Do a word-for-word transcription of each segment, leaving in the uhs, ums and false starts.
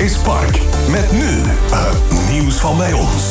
Café Spark. Met nu het nieuws van bij ons.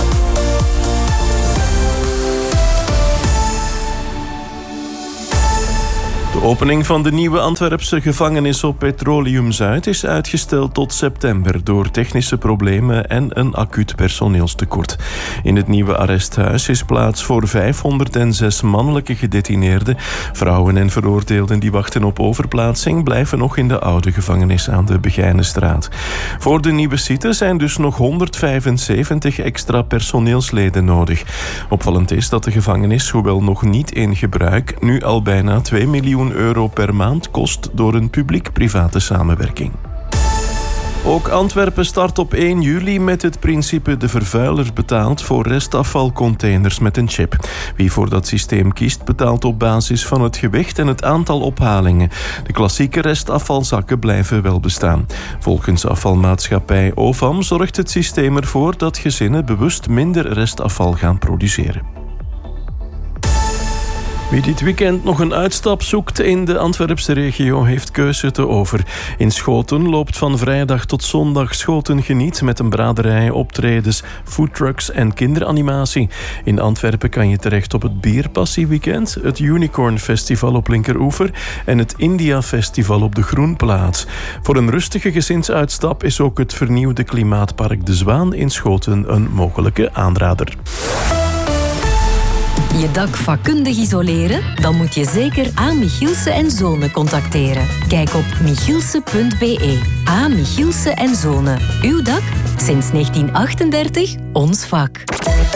De opening van de nieuwe Antwerpse gevangenis op Petroleum Zuid is uitgesteld tot september door technische problemen en een acuut personeelstekort. In het nieuwe arresthuis is plaats voor vijfhonderdzes mannelijke gedetineerden. Vrouwen en veroordeelden die wachten op overplaatsing blijven nog in de oude gevangenis aan de Begijnenstraat. Voor de nieuwe site zijn dus nog honderdvijfenzeventig extra personeelsleden nodig. Opvallend is dat de gevangenis, hoewel nog niet in gebruik, nu al bijna twee miljoen euro per maand kost door een publiek-private samenwerking. Ook Antwerpen start op één juli met het principe de vervuiler betaalt voor restafvalcontainers met een chip. Wie voor dat systeem kiest, betaalt op basis van het gewicht en het aantal ophalingen. De klassieke restafvalzakken blijven wel bestaan. Volgens afvalmaatschappij OVAM zorgt het systeem ervoor dat gezinnen bewust minder restafval gaan produceren. Wie dit weekend nog een uitstap zoekt in de Antwerpse regio heeft keuze te over. In Schoten loopt van vrijdag tot zondag Schoten Geniet met een braderij, optredens, foodtrucks en kinderanimatie. In Antwerpen kan je terecht op het Bierpassieweekend, het Unicorn Festival op Linkeroever en het India Festival op de Groenplaats. Voor een rustige gezinsuitstap is ook het vernieuwde klimaatpark De Zwaan in Schoten een mogelijke aanrader. Je dak vakkundig isoleren? Dan moet je zeker A. Michielse en Zonen contacteren. Kijk op michielse punt b e. A. Michielse en Zonen. Uw dak? Sinds negentien achtendertig ons vak.